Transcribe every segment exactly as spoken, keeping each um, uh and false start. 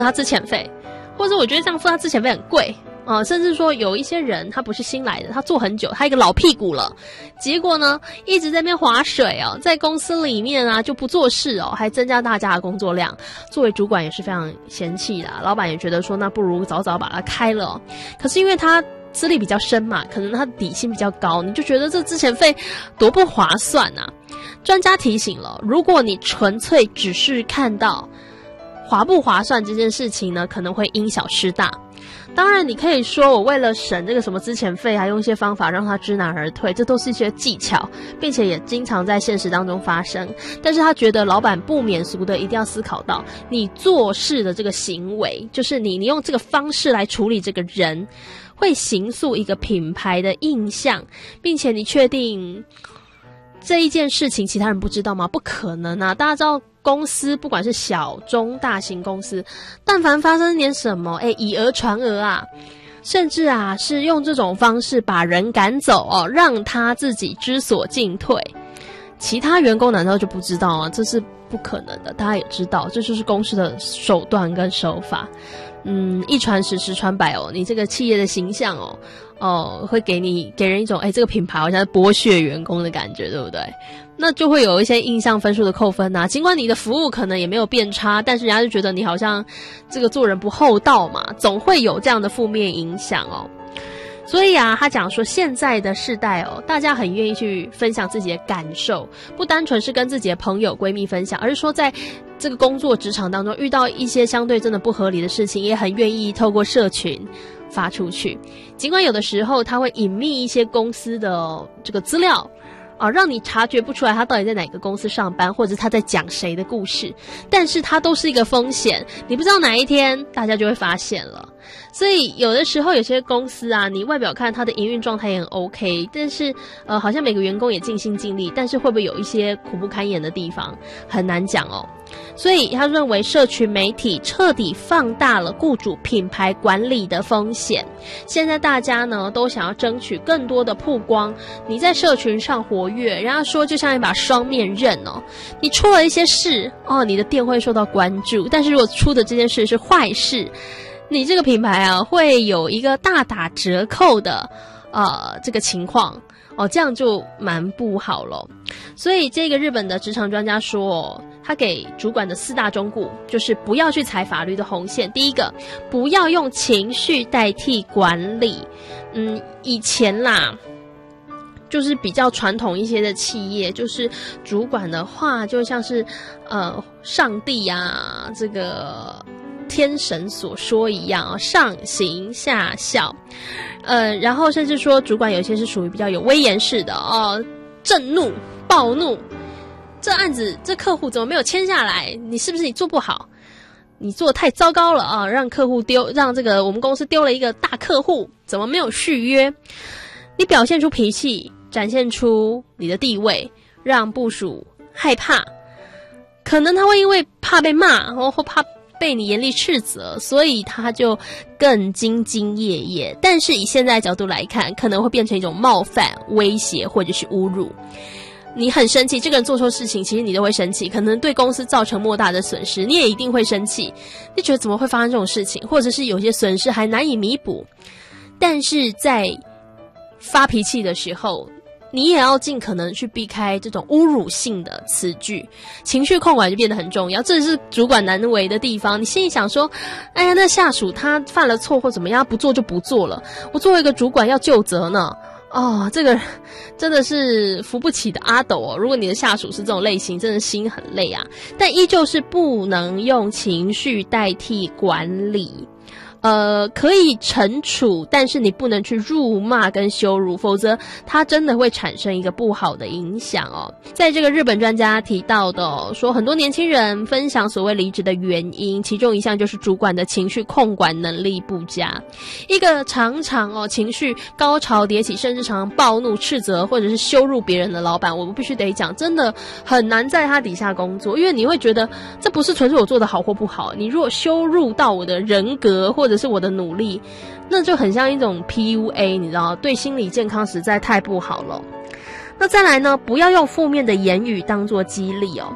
他资遣费，或者我觉得这样付他资遣费很贵啊、呃，甚至说有一些人他不是新来的，他做很久，他一个老屁股了，结果呢一直在那边划水哦，在公司里面啊就不做事哦，还增加大家的工作量，作为主管也是非常嫌弃的，老板也觉得说那不如早早把他开了、哦，可是因为他资历比较深嘛，可能他的底薪比较高，你就觉得这资遣费多不划算啊。专家提醒了，如果你纯粹只是看到划不划算这件事情呢，可能会因小失大。当然你可以说我为了省这个什么资遣费，还用一些方法让他知难而退，这都是一些技巧，并且也经常在现实当中发生。但是他觉得老板不免俗的一定要思考到你做事的这个行为，就是你你用这个方式来处理这个人，会形塑一个品牌的印象，并且你确定这一件事情其他人不知道吗？不可能啊！大家知道公司不管是小中大型公司，但凡发生点什么，诶以讹传讹啊，甚至啊是用这种方式把人赶走哦，让他自己知所进退，其他员工难道就不知道啊？这是不可能的，大家也知道，这就是公司的手段跟手法。嗯，一传十，十传百哦，你这个企业的形象哦，哦，会给你给人一种哎，这个品牌好像是剥削员工的感觉，对不对？那就会有一些印象分数的扣分啊。尽管你的服务可能也没有变差，但是人家就觉得你好像这个做人不厚道嘛，总会有这样的负面影响哦。所以啊，他讲说现在的世代哦，大家很愿意去分享自己的感受，不单纯是跟自己的朋友闺蜜分享，而是说在这个工作职场当中遇到一些相对真的不合理的事情，也很愿意透过社群发出去。尽管有的时候他会隐秘一些公司的这个资料啊，让你察觉不出来他到底在哪个公司上班，或者他在讲谁的故事，但是它都是一个风险，你不知道哪一天大家就会发现了。所以有的时候有些公司啊，你外表看它的营运状态也很 OK， 但是呃，好像每个员工也尽心尽力，但是会不会有一些苦不堪言的地方，很难讲哦。所以他认为社群媒体彻底放大了雇主品牌管理的风险。现在大家呢都想要争取更多的曝光，你在社群上活跃，人家说就像一把双面刃哦。你出了一些事哦，你的店会受到关注，但是如果出的这件事是坏事，你这个品牌啊会有一个大打折扣的呃这个情况哦，这样就蛮不好了。所以这个日本的职场专家说哦，他给主管的四大忠告就是不要去踩法律的红线。第一个，不要用情绪代替管理。嗯，以前啦就是比较传统一些的企业，就是主管的话就像是呃上帝啊这个天神所说一样，上行下效。呃，然后甚至说主管有些是属于比较有威严式的哦，震怒暴怒，这案子这客户怎么没有签下来，你是不是你做不好，你做得太糟糕了啊，让客户丢让这个我们公司丢了一个大客户，怎么没有续约，你表现出脾气，展现出你的地位，让部属害怕，可能他会因为怕被骂或怕被你严厉斥责，所以他就更兢兢业业。但是以现在的角度来看，可能会变成一种冒犯、威胁或者是侮辱。你很生气，这个人做错事情，其实你都会生气，可能对公司造成莫大的损失，你也一定会生气。你觉得怎么会发生这种事情，或者是有些损失还难以弥补。但是在发脾气的时候，你也要尽可能去避开这种侮辱性的词句，情绪控管就变得很重要，这是主管难为的地方。你心里想说，哎呀，那下属他犯了错或怎么样，不做就不做了，我作为一个主管要究责呢。哦，这个真的是扶不起的阿斗哦。如果你的下属是这种类型，真的心很累啊。但依旧是不能用情绪代替管理。呃，可以惩处，但是你不能去辱骂跟羞辱，否则它真的会产生一个不好的影响哦。在这个日本专家提到的哦，说很多年轻人分享所谓离职的原因，其中一项就是主管的情绪控管能力不佳。一个常常哦情绪高潮迭起，甚至常常暴怒斥责或者是羞辱别人的老板，我们必须得讲，真的很难在他底下工作，因为你会觉得这不是纯粹我做的好或不好，你如果羞辱到我的人格或者或者是我的努力，那就很像一种 P U A， 你知道，对心理健康实在太不好了。那再来呢，不要用负面的言语当作激励哦。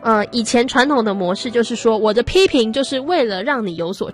呃，以前传统的模式就是说，我的批评就是为了让你有所